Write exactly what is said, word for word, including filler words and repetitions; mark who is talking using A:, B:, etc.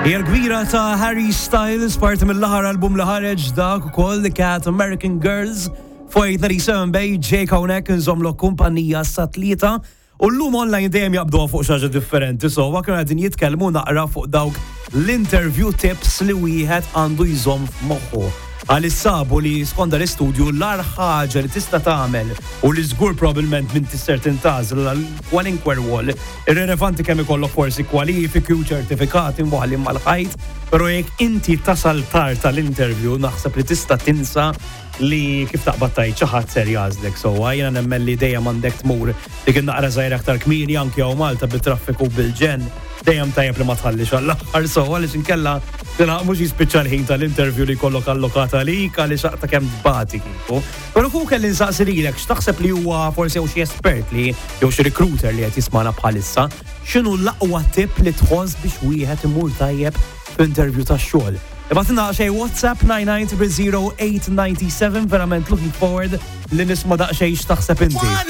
A: Hija l-kbira ta' Harry Styles, parti mill-aħħar album li ħareġ dak ukoll li kienet American Girls fuq thirty-seven Bay, Jake hawnhekk inżommlok kumpanija sa tlieta u llum online dejjem jaqbduha fuq xi ħaġa differenti, so kienu qegħdin jitkellmu naqra fuq dawk l-interview tips li wieħed għandu jżomm f'moħħu. Għalis sabu li skonda l-istudju l-ar ħaġa li tista' tagħmel u li żgur probablement minn tisser tintażel għal kwalinkwe rwol irrelevanti kemm ikollok forsi kwalifiki u ċertifikati mwaħlim mal-ħajt, però jekk inti tasal tard tal-interview naħseb li tista' tinsa li kif taqbad tajt xi ħadd ser jażlek sewwa. Jiena nemmen li dejjem għandek tmur li kien naqra żgħir aktar kmieni anke hawn Malta bit-traffiku bil-ġen. Dejjem tajjeb li ma tħallix għall-aħħar sewwa għaliex inkella tilaq mhux jispiċċa l-ħin tal-interview li jkollok allokata għalik għaliex aqta kemm tbati kieku. Però fu kelli nsaqsi lilek x'taħseb li huwa forsi jew xi espert li jew xi recruiter li qed jisma'na bħalissa, x'inhu l-aqwa tip li tħoss biex wieħed imur tajjeb f'interview tax-xogħol. Ibatina xej WhatsApp nine nine zero zero eight nine seven, verament looking forward li nisma' daqsxejn x'taħseb inti.